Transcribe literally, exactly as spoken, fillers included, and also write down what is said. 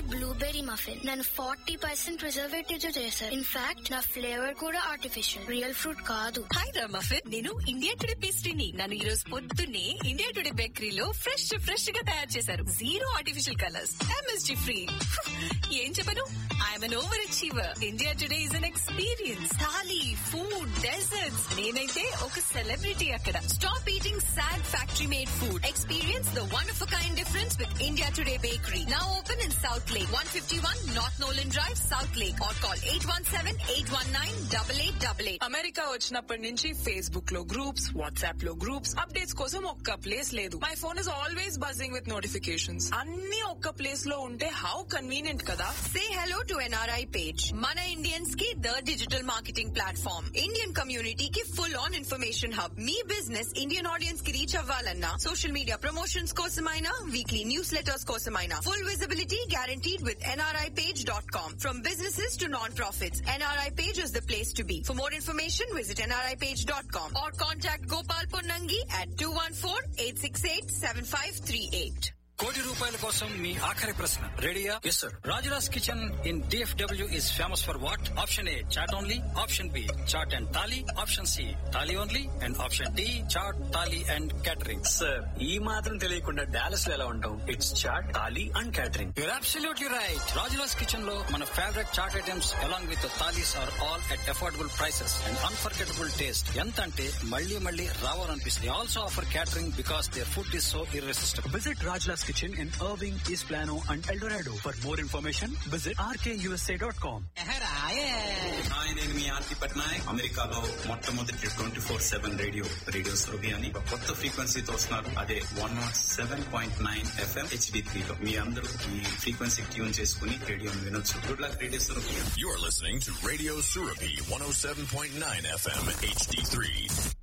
Blueberry muffin. నన్ను forty percent preservative తో చేశారు. ఇన్ఫాక్ట్ నా ఫ్లేవర్ కూడా ఆర్టిఫిషియల్, రియల్ ఫ్రూట్ కాదు. హాయ్ రా మఫిన్, నేను ఇండియా టుడే పేస్ట్రీని. నన్ను ఈ రోజు పొద్దున్నే ఇండియా టుడే బేకరీలో ఫ్రెష్ ఫ్రెష్ గా తయారు చేశారు. Zero artificial colours, MSG free. ఏం చెప్పను, I'm an over achiever. India today is an experience. Thali, food, desserts, నేనైతే ఒక సెలబ్రిటీ అక్కడ. Stop eating sad factory made food. Experience the one of a kind difference with India today bakery. Now open in south lake, one fifty one north Nolan drive, south lake. Are call eight one seven eight one nine double eight double eight. America వచ్చినప్పటి నుంచి Facebook లో groups, WhatsApp లో groups, updates కోసం ఒక్క place లేదు. My phone is always buzzing with notifications. అన్ని ఒక్క place లో ఉంటే హౌ కన్వీనియంట్ కదా. Say hello to N R I page. Mana Indians की the digital marketing platform. Indian community की full on information hub. Me business Indian audience की reach అవ్వాలన్నా social media promotions కోసమైనా, weekly newsletters కోసమైనా, full visibility guaranteed with N R I page dot com. From businesses to non-profits, N R I page is the place to be. For more information, visit N R I page dot com or contact Gopal Ponnangi at two one four, eight six eight, seven five three eight. కోటి రూపాయల కోసం మీ ఆఖరి ప్రశ్న రెడీయా? Yes sir. Rajula's kitchen in DFW is famous for what? Option A chat only, option B chat and thali, option C thali only, and option D chat thali and catering. Sir, ఈ మాత్రం తెలియకుండా Dallas లో ఎలా ఉంటాం? It's chat, thali and catering. Your absolutely right. Rajula's kitchen లో మన favourite chat items along with thalis are all at affordable prices and unforgettable taste. ఎంత అంటే మళ్ళీ మళ్ళీ రావాలనిపిస్తుంది. Also offer catering because their food is so irresistible. Visit Rajula's kitchen in Irving, East Plano and El Dorado. For more information, visit r k u s a dot com. Hi, నేను మీ ఆర్తి పట్నాయక్. అమెరికాలో మొట్టమొదటి twenty four seven radio radio Surabhi అని ఒక కొత్త ఫ్రీక్వెన్సీతో వస్తున్నారు. అదే one not seven point nine FM HD three లో. మీ అందరూ ఈ ఫ్రీక్వెన్సీ ట్యూన్ చేసుకుని రేడియోని వినొచ్చు. Good luck radio Surabhi. You're listening to Radio Surabhi one oh seven point nine F M H D three.